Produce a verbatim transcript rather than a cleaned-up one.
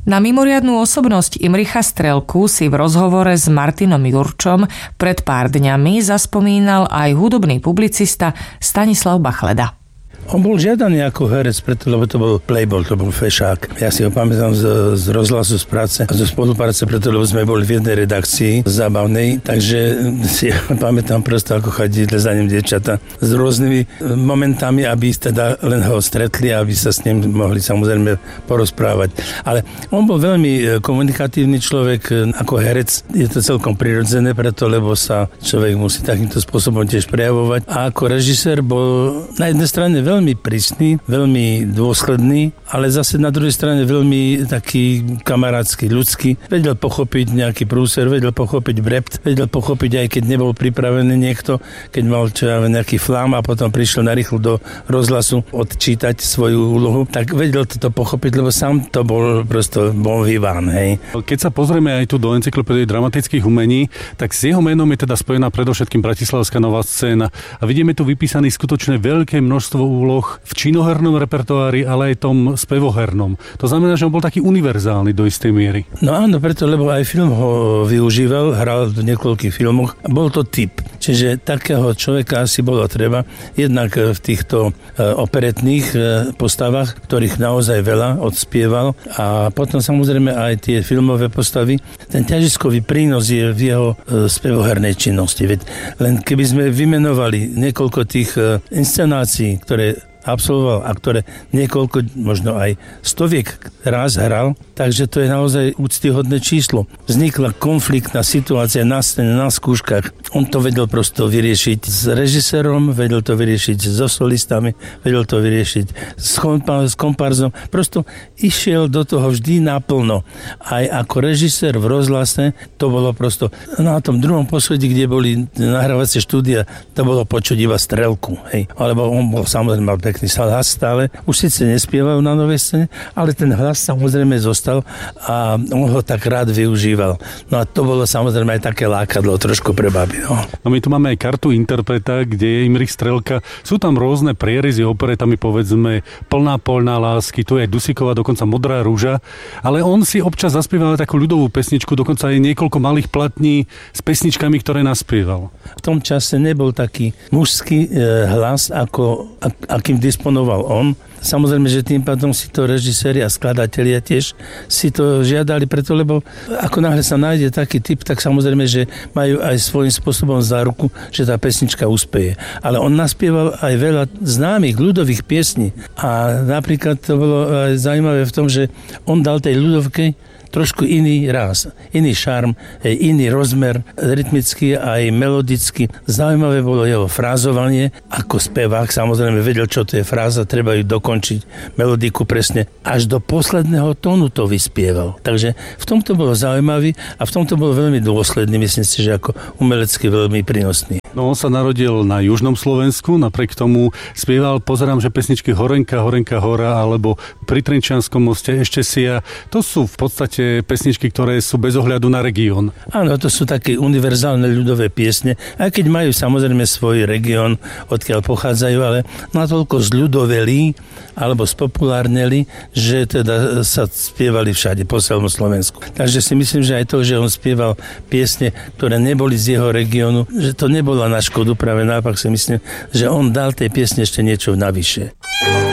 Na mimoriadnu osobnosť Imricha Strelku si v rozhovore s Martinom Jurčom pred pár dňami zaspomínal aj hudobný publicista Stanislav Bachleda. On bol žiadaný ako herec, preto, lebo to bol playboy, to bol fešák. Ja si ho pamätám z, z rozhlasu, z práce a zo spolupráce, preto, lebo sme boli v jednej redakcii zábavnej, takže si ja pamätám prosto, ako chodili za ním dievčata s rôznymi momentami, aby teda len ho stretli a aby sa s ním mohli samozrejme porozprávať. Ale on bol veľmi komunikatívny človek, ako herec je to celkom prirodzené, preto, lebo sa človek musí takýmto spôsobom tiež prejavovať. A ako režisér bol na jednej strane veľmi veľmi prísny, veľmi dôsledný, ale zase na druhej strane veľmi taký kamarátsky, ľudský. Vedel pochopiť nejaký prúser, vedel pochopiť brept, vedel pochopiť, aj keď nebol pripravený niekto, keď mal čo ja, nejaký flám a potom prišiel narýchlo do rozhlasu odčítať svoju úlohu, tak vedel toto pochopiť, lebo sám to bol prosto bon vivant, hej. Keď sa pozrieme aj tu do encyklopédie dramatických umení, tak s jeho menom je teda spojená predovšetkým Bratislavská nová scéna a vidíme tu vypísané skutočne veľké množstvo úloh v činohernom repertoári, ale aj tom spevohernom. To znamená, že on bol taký univerzálny do istej miery. No áno, preto, lebo aj film ho využíval, hral v niekoľkých filmoch. Bol to typ. Čiže takého človeka asi bolo treba. Jednak v týchto operetných postavách, ktorých naozaj veľa odspieval. A potom samozrejme aj tie filmové postavy. Ten ťažiskový prínos je v jeho spevohernej činnosti. Veď len keby sme vymenovali niekoľko tých inscenácií, ktoré absolvoval a ktoré niekoľko, možno aj stoviek raz hral, takže to je naozaj úctyhodné číslo. Vznikla konfliktná situácia na scéne, na skúškach. On to vedel prosto vyriešiť s režisérom, vedel to vyriešiť so solistami, vedel to vyriešiť s, kompa- s komparzom. Prosto išiel do toho vždy naplno. Aj ako režisér v rozhlase to bolo prosto na tom druhom poschodí, kde boli nahrávacie štúdia, to bolo počuť iba Strelku. Hej. Alebo on bol samozrejme mal pekný hlas stále. Už síce nespieval na novej scéne, ale ten hlas samozrejme zostal a on ho tak rád využíval. No a to bolo samozrejme aj také lákadlo trošku pre baby. No. No my tu máme aj kartu interpreta, kde je Imrich Strelka. Sú tam rôzne prierezy operetami, povedzme Plná poľná lásky, tu je Dusíková, dokonca Modrá rúža, ale on si občas zaspieval takú ľudovú pesničku, dokonca aj niekoľko malých platní s pesničkami, ktoré naspieval. V tom čase nebol taký mužský e, hlas, ako, a, akým disponoval on. Samozrejme, že tým pádom si to režiséri a skladatelia tiež si to žiadali preto, lebo ako náhle sa nájde taký typ, tak samozrejme, že majú aj svojím spôsobom záruku, že tá pesnička uspeje. Ale on naspieval aj veľa známych ľudových piesní a napríklad to bolo aj zaujímavé v tom, že on dal tej ľudovke trošku iný ráz, iný šarm, iný rozmer, rytmický aj melodický. Zaujímavé bolo jeho frázovanie. Ako spevák samozrejme vedel, čo to je fráza, treba ju dokončiť, melodiku presne. Až do posledného tónu to vyspieval. Takže v tomto bolo zaujímavý a v tomto bol veľmi dôsledný. Myslím si, že ako umelecky veľmi prínosný. No on sa narodil na južnom Slovensku, napriek tomu spieval, pozerám, že pesničky Horenka, Horenka hora, alebo Pri Trenčianskom moste ešte sia. To sú v podstate pesničky, ktoré sú bez ohľadu na región. Áno, to sú také univerzálne ľudové piesne, aj keď majú samozrejme svoj región, odkiaľ pochádzajú, ale natoľko zľudoveli alebo spopulárneli, že teda sa spievali všade po celom Slovensku. Takže si myslím, že aj to, že on spieval piesne, ktoré neboli z jeho regiónu, že to nebola na škodu, práve naopak si myslím, že on dal tej piesne ešte niečo navyše.